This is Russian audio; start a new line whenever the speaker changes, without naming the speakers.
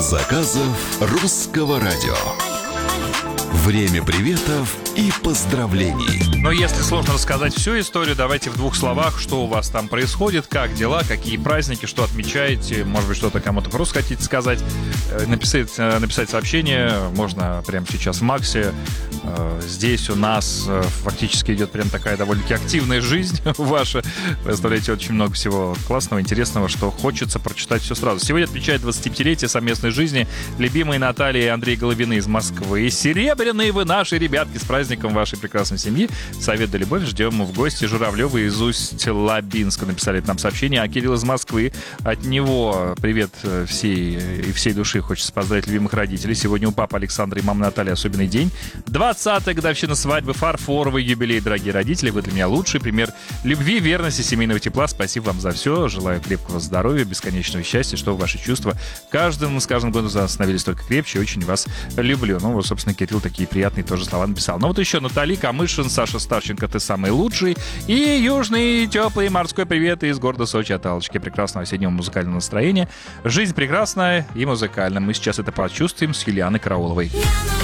заказов Русского радио. Время приветов и поздравлений.
Но если сложно рассказать всю историю, давайте в двух словах, что у вас там происходит, как дела, какие праздники, что отмечаете, может быть, что-то кому-то просто хотите сказать, написать сообщение, можно прямо сейчас в Максе. Здесь у нас фактически идет прям такая довольно-таки активная жизнь ваша. Вы оставляете очень много всего классного, интересного, что хочется прочитать все сразу. Сегодня отмечает 25-летие совместной жизни любимые Наталья и Андрей Головины из Москвы. Серебряные вы наши ребятки, с праздником вашей прекрасной семьи. Совет да любовь. Ждем в гости Журавлева из Усть-Лабинска. Написали нам сообщение. А Кирилл из Москвы. От него привет всей души. Хочется поздравить любимых родителей. Сегодня у папы Александра и мамы Натальи особенный день. 20-я годовщина свадьбы, фарфоровый юбилей, дорогие родители. Вы для меня лучший пример любви, верности, семейного тепла. Спасибо вам за все. Желаю крепкого здоровья, бесконечного счастья, чтобы ваши чувства с каждым годом становились только крепче. Очень вас люблю. Ну, вот, собственно, Кирилл такие приятные тоже слова написал. Ну, вот еще Натали Камышин, Саша Старченко, ты самый лучший. И южный теплый морской привет из города Сочи от Аллочки. Прекрасного осеннего музыкального настроения. Жизнь прекрасная и музыкальная. Мы сейчас это почувствуем с Юлианой Карауловой.